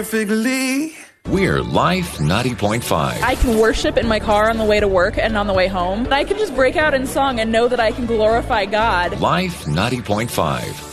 perfectly. We're Life 90.5. I can worship in my car on the way to work and on the way home. I can just break out in song and know that I can glorify God. Life 90.5.